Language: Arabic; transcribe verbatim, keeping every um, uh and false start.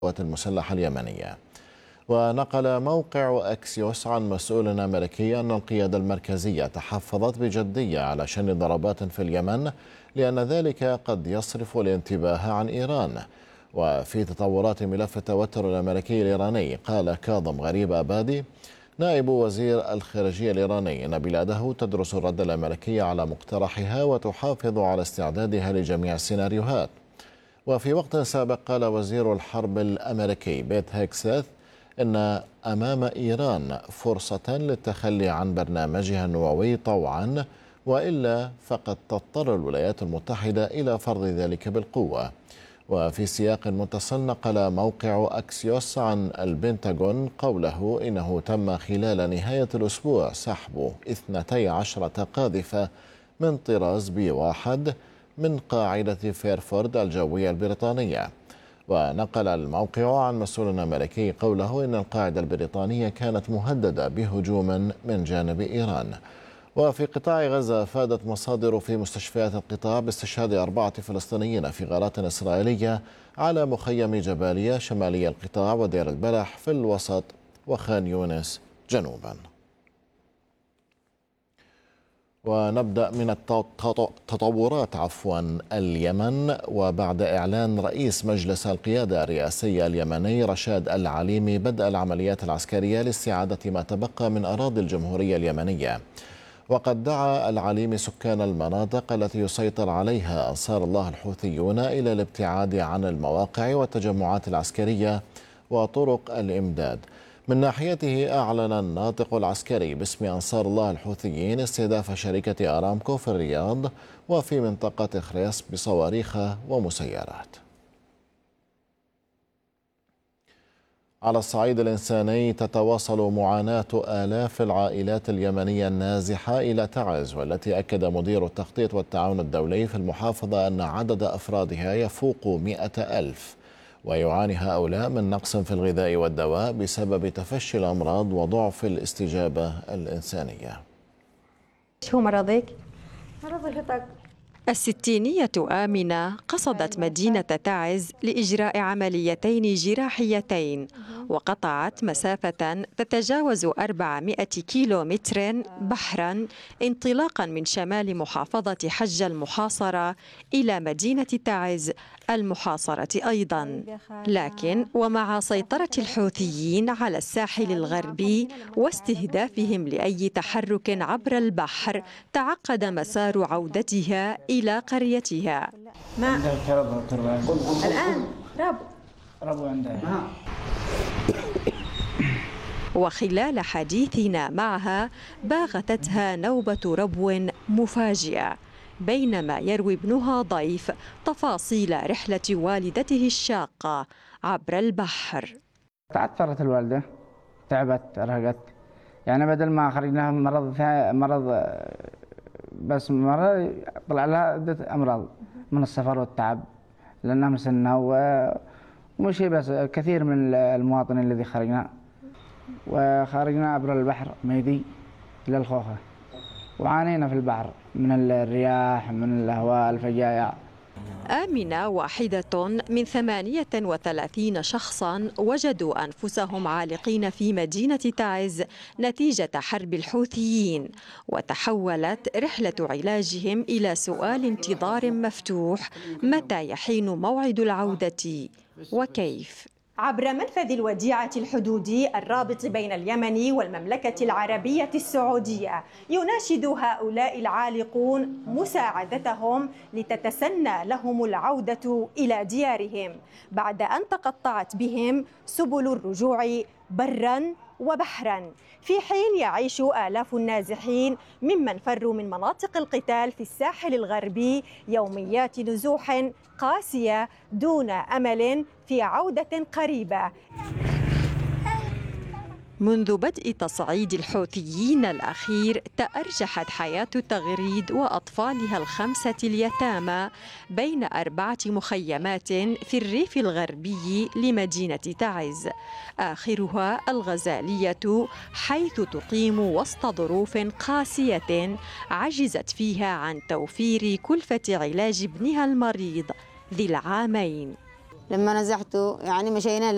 القوات المسلحة اليمنية. ونقل موقع أكسيوس عن مسؤول أمريكي أن القيادة المركزية تحفظت بجدية على شن ضربات في اليمن لأن ذلك قد يصرف الانتباه عن إيران. وفي تطورات ملف التوتر الأمريكي الإيراني، قال كاظم غريب أبادي نائب وزير الخارجية الإيراني أن بلاده تدرس الرد الأمريكي على مقترحها وتحافظ على استعدادها لجميع السيناريوهات. وفي وقت سابق قال وزير الحرب الأمريكي بيت هيكسث إن أمام إيران فرصة للتخلي عن برنامجها النووي طوعا، وإلا فقد تضطر الولايات المتحدة إلى فرض ذلك بالقوة. وفي سياق متصل نقل موقع أكسيوس عن البنتاغون قوله إنه تم خلال نهاية الأسبوع سحب اثنتي عشرة قاذفة من طراز بي واحد من قاعدة فيرفورد الجوية البريطانية. ونقل الموقع عن مسؤول أمريكي قوله إن القاعدة البريطانية كانت مهددة بهجوم من جانب إيران. وفي قطاع غزة أفادت مصادر في مستشفيات القطاع باستشهاد أربعة فلسطينيين في غارات إسرائيلية على مخيم جباليا شمالي القطاع ودير البلح في الوسط وخان يونس جنوبا. ونبدأ من التطورات عفوا اليمن. وبعد إعلان رئيس مجلس القيادة الرئاسي اليمني رشاد العليمي بدء العمليات العسكرية لاستعادة ما تبقى من أراضي الجمهورية اليمنية. وقد دعا العليمي سكان المناطق التي يسيطر عليها أنصار الله الحوثيون إلى الابتعاد عن المواقع والتجمعات العسكرية وطرق الإمداد. من ناحيته أعلن الناطق العسكري باسم أنصار الله الحوثيين استهداف شركة أرامكو في الرياض وفي منطقة خريص بصواريخ ومسيرات. على الصعيد الإنساني تتواصل معاناة آلاف العائلات اليمنية النازحة إلى تعز، والتي أكد مدير التخطيط والتعاون الدولي في المحافظة أن عدد أفرادها يفوق مئة ألف. ويعاني هؤلاء من نقص في الغذاء والدواء بسبب تفشي الأمراض وضعف الاستجابة الإنسانية. شو مرضك؟ مرض الهطق. الستينية آمنة قصدت مدينة تعز لإجراء عمليتين جراحيتين، وقطعت مسافة تتجاوز أربعمائة كيلو متر بحرا انطلاقا من شمال محافظة حج المحاصرة إلى مدينة تعز المحاصرة أيضا. لكن ومع سيطرة الحوثيين على الساحل الغربي واستهدافهم لأي تحرك عبر البحر، تعقد مسار عودتها إلى قريتها. ما الآن رب ربو عندها. وخلال حديثنا معها باغتتها نوبة ربو مفاجئة بينما يروي ابنها ضيف تفاصيل رحلة والدته الشاقة عبر البحر. تعثرت الوالدة، تعبت، أرهقت، يعني بدل ما خرجناها مرض مرض بس مرض طلع لها عدة أمراض من السفر والتعب لأنها مسنة، ومش بس كثير من المواطنين الذي خرجنا وخرجنا عبر البحر ميدي إلى الخوخة، وعانينا في البحر من الرياح من الهواء الفجايع. آمنة واحدة من ثمانية وثلاثين شخصا وجدوا أنفسهم عالقين في مدينة تعز نتيجة حرب الحوثيين، وتحولت رحلة علاجهم إلى سؤال انتظار مفتوح: متى يحين موعد العودة وكيف؟ عبر منفذ الوديعة الحدودي الرابط بين اليمن والمملكة العربية السعودية، يناشد هؤلاء العالقون مساعدتهم لتتسنى لهم العودة إلى ديارهم بعد أن تقطعت بهم سبل الرجوع برا وبحرا، في حين يعيش آلاف النازحين ممن فروا من مناطق القتال في الساحل الغربي يوميات نزوح قاسية دون أمل في عودة قريبة. منذ بدء تصعيد الحوثيين الأخير تأرجحت حياة تغريد وأطفالها الخمسة اليتامى بين أربعة مخيمات في الريف الغربي لمدينة تعز، آخرها الغزالية، حيث تقيم وسط ظروف قاسية عجزت فيها عن توفير كلفة علاج ابنها المريض ذي العامين. لما نزحته يعني مشينا